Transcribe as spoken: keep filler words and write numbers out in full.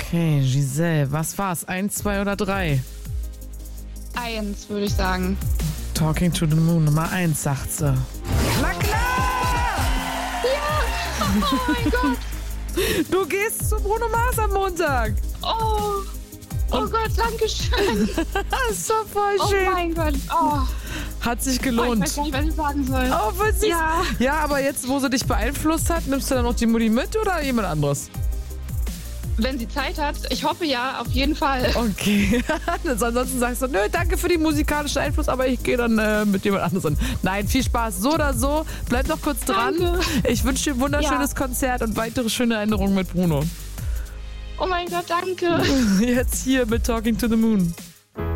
Okay, Giselle, was war's? Eins, zwei oder drei? Eins, würde ich sagen. Talking to the Moon, Nummer eins, sagt sie. Na klar! Ja! Oh mein Gott! Du gehst zu Bruno Mars am Montag. Oh! Oh Gott, danke schön. Das ist doch voll Oh schön. mein Gott. Oh. Hat sich Oh, ich gelohnt. weiß gar nicht, was ich sagen soll. Oh, voll süß. Ja. Ja, aber jetzt, wo sie dich beeinflusst hat, nimmst du dann noch die Mutti mit oder jemand anderes? Wenn sie Zeit hat, ich hoffe ja, auf jeden Fall. Okay. Ansonsten sagst du, nö, danke für den musikalischen Einfluss, aber ich gehe dann äh, mit jemand anderem. Nein, viel Spaß. So oder so. Bleib noch kurz dran. Danke. Ich wünsche dir ein wunderschönes Ja. Konzert und weitere schöne Erinnerungen mit Bruno. Oh mein Gott, danke. Jetzt hier mit Talking to the Moon.